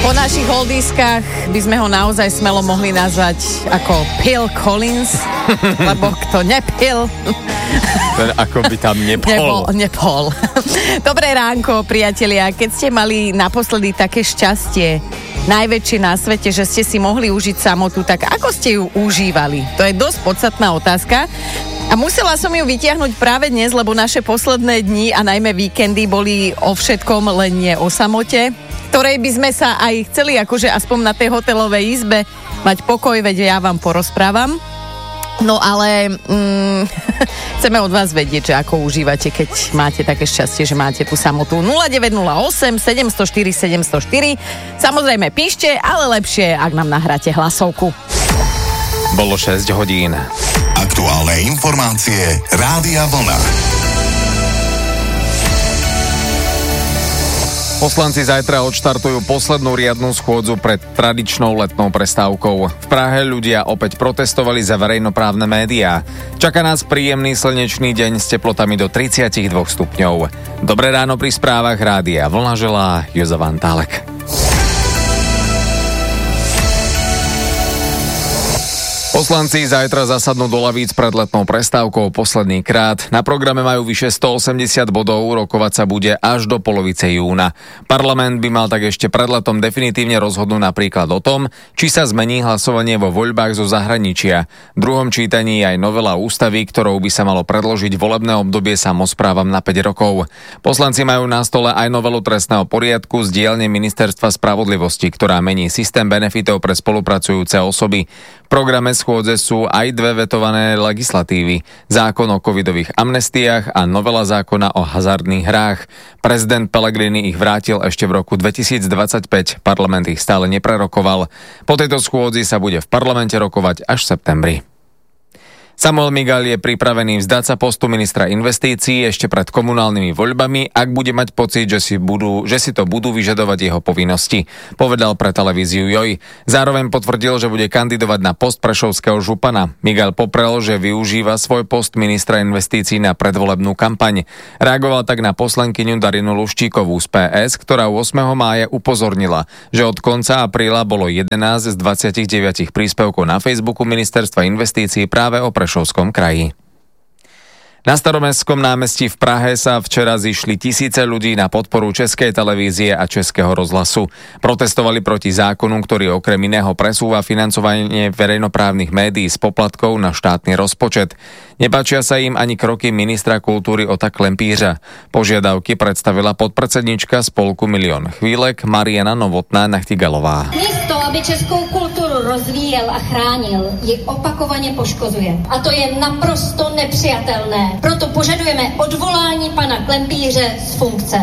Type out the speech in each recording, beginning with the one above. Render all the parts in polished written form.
Po našich oldieskách by sme ho naozaj smelo mohli nazvať ako Phil Collins, lebo kto nepil... Ten ako by tam nepol. Nepol. Dobré ránko, priatelia. Keď ste mali naposledy také šťastie, najväčšie na svete, že ste si mohli užiť samotu, tak ako ste ju užívali? To je dosť podstatná otázka. A musela som ju vytiahnuť práve dnes, lebo naše posledné dni a najmä víkendy boli o všetkom, len nie o samote, ktorej by sme sa aj chceli akože aspoň na tej hotelovej izbe mať pokoj, veď ja vám porozprávam. No ale chceme od vás vedieť, že ako užívate, keď máte také šťastie, že máte tú samotu. 0908 704 704. Samozrejme píšte, ale lepšie, ak nám nahráte hlasovku. Bolo 6 hodín. Aktuálne informácie Rádia Vlna. Poslanci zajtra odštartujú poslednú riadnu schôdzu pred tradičnou letnou prestávkou. V Prahe ľudia opäť protestovali za verejnoprávne médiá. Čaká nás príjemný slnečný deň s teplotami do 32 stupňov. Dobré ráno pri správach Rádia Vlna želá Jozef Antálek. Poslanci zajtra zasadnú do lavíc pred letnou prestávkou posledný krát. Na programe majú vyše 180 bodov, rokovať sa bude až do polovice júna. Parlament by mal tak ešte pred letom definitívne rozhodnúť napríklad o tom, či sa zmení hlasovanie vo voľbách zo zahraničia. V druhom čítaní je aj novela ústavy, ktorou by sa malo predložiť volebné obdobie samosprávam na 5 rokov. Poslanci majú na stole aj novelu trestného poriadku z dielne Ministerstva spravodlivosti, ktorá mení systém benefitov pre spolupracujúce osoby. V programe schôdze sú aj dve vetované legislatívy. Zákon o covidových amnestiách a novela zákona o hazardných hrách. Prezident Pellegrini ich vrátil ešte v roku 2025. Parlament ich stále neprerokoval. Po tejto schôdzi sa bude v parlamente rokovať až v septembri. Samuel Migal je pripravený vzdať sa postu ministra investícií ešte pred komunálnymi voľbami, ak bude mať pocit, že si to budú vyžadovať jeho povinnosti, povedal pre televíziu JOJ. Zároveň potvrdil, že bude kandidovať na post prešovského župana. Migal poprel, že využíva svoj post ministra investícií na predvolebnú kampaň. Reagoval tak na poslankyňu Darinu Luščíkovú z PS, ktorá 8. mája upozornila, že od konca apríla bolo 11 z 29 príspevkov na Facebooku ministerstva investícií práve o Prešovskom kraji. Na Staromestskom námestí v Prahe sa včera zišli tisíce ľudí na podporu Českej televízie a Českého rozhlasu. Protestovali proti zákonu, ktorý okrem iného presúva financovanie verejnoprávnych médií z poplatkov na štátny rozpočet. Nepáčia sa im ani kroky ministra kultúry Ota Klempířa. Požiadavky predstavila podpredsednička spolku Milión chvílek Mariana Novotná Nachtigalová. Místo, aby českou kulturu rozvíjel a chránil, ji opakovaně poškozuje. A to je naprosto nepřijatelné. Proto požadujeme odvolání pana Klempíře z funkce.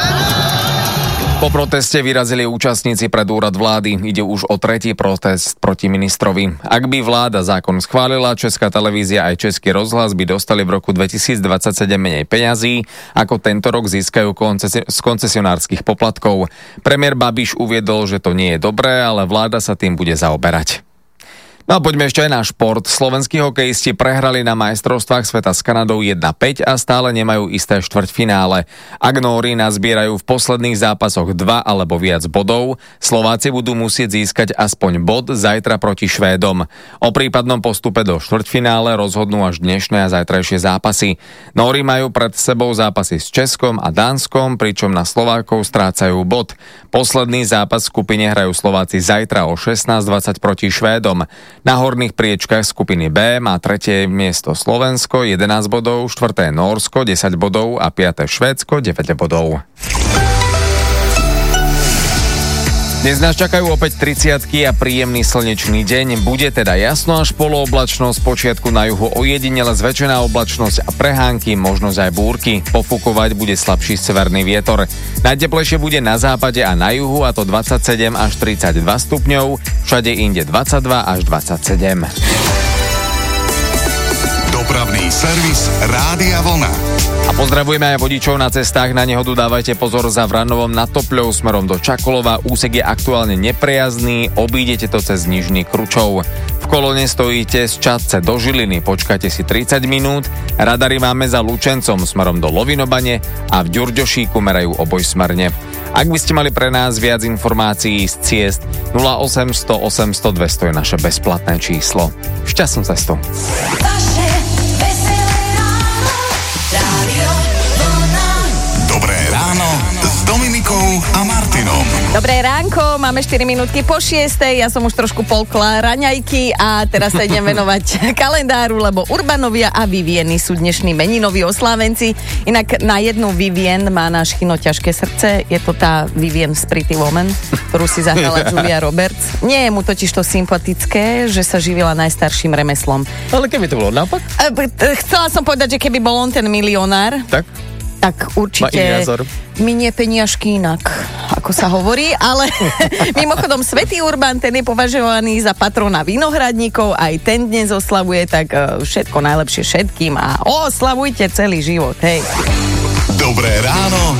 Po proteste vyrazili účastníci pred úrad vlády. Ide už o tretí protest proti ministrovi. Ak by vláda zákon schválila, Česká televízia aj Český rozhlas by dostali v roku 2027 menej peňazí, ako tento rok získajú z koncesionárskych poplatkov. Premiér Babiš uviedol, že to nie je dobré, ale vláda sa tým bude zaoberať. No a poďme ešte aj na šport. Slovenskí hokejisti prehrali na majstrovstvách sveta s Kanadou 1-5 a stále nemajú isté štvrťfinále. Ak Nóri nazbierajú v posledných zápasoch 2 alebo viac bodov, Slováci budú musieť získať aspoň bod zajtra proti Švédom. O prípadnom postupe do štvrťfinále rozhodnú až dnešné a zajtrajšie zápasy. Nóri majú pred sebou zápasy s Českom a Dánskom, pričom na Slovákov strácajú bod. Posledný zápas v skupine hrajú Slováci zajtra o 16:20 proti Švédom. Na horných priečkách skupiny B má tretie miesto Slovensko 11 bodov, štvrté Nórsko 10 bodov a piaté Švédsko 9 bodov. Dnes nás čakajú opäť 30-ky a príjemný slnečný deň. Bude teda jasno až polooblačno, z počiatku na juhu ojedinele zväčšená oblačnosť a prehánky, možnosť aj búrky. Pofúkovať bude slabší severný vietor. Najteplejšie bude na západe a na juhu, a to 27 až 32 stupňov, všade inde 22 až 27. Dopravný servis Rádia Vlna. A pozdravujeme aj vodičov na cestách. Na nehodu dávajte pozor za Vranovom nad Topľou smerom do Čakolova. Úsek je aktuálne neprejazný, obídete to cez Nižný Kručov. V kolone stojíte z Čadce do Žiliny, počkajte si 30 minút, radary máme za Lučencom smerom do Lovinobane a v Ďurďošíku merajú obojsmerne. Ak by ste mali pre nás viac informácií z ciest, 0800 800 200 je naše bezplatné číslo. Šťastnú cestu. Dobré ráno s Dominikou a Martinom. Dobré ránko, máme 4 minútky po 6:00, ja som už trošku polkla raňajky a teraz sa idem venovať kalendáru, lebo Urbanovia a Vivieny sú dnešní meninoví oslávenci. Inak na jednu Vivien má náš Chino ťažké srdce, je to tá Vivien z Pretty Woman, ktorú si zahrala Julia Roberts. Nie je mu totiž to sympatické, že sa živila najstarším remeslom. Ale keby to bolo naopak? Chcela som povedať, že keby bol on ten milionár, tak určite minie peniažky inak, ako sa hovorí, ale mimochodom Svätý Urban, ten je považovaný za patrona vinohradníkov, aj ten dnes oslavuje, tak všetko najlepšie všetkým a oslavujte celý život, hej. Dobré ráno